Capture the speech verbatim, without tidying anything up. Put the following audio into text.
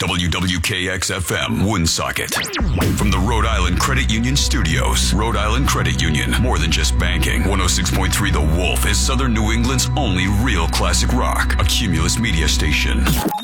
W W K X F M, Woonsocket. From the Rhode Island Credit Union Studios. Rhode Island Credit Union, more than just banking. one oh six point three The Wolf is Southern New England's only real classic rock. A Cumulus media station.